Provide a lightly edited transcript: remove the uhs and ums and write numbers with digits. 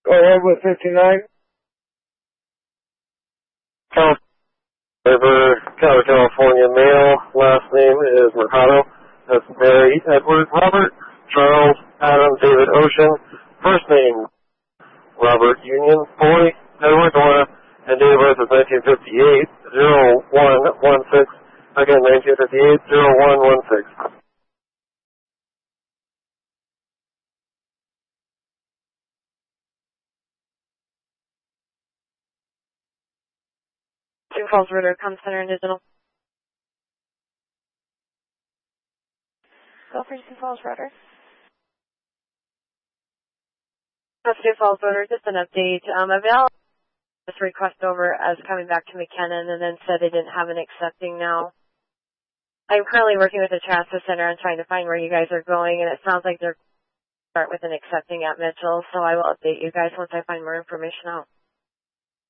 Go ahead with 59. River, California male. Last name is Mercado. That's Mary, Edward, Robert, Charles, Adam, David, Ocean. First name, Robert Union, boy, Edward, Dora, and date of birth is 1958, 0116. Again, 1958, 0116. Sioux Falls Rotor, Com Center and Digital. Go for Sioux Falls Rotor. Sioux Falls Rotor, just an update. Avail this request over as coming back to McKinnon and then said they didn't have an accepting now. I'm currently working with the transfer center and trying to find where you guys are going, and it sounds like they're start with an accepting at Mitchell, so I will update you guys once I find more information out.